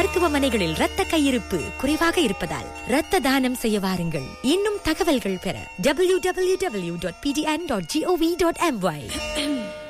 மருத்துவமனைகளில் இரத்த கையிருப்பு குறைவாக இருப்பதால் இரத்த தானம் செய்ய வாருங்கள். இன்னும் தகவல்கள் பெற www.pdn.gov.my.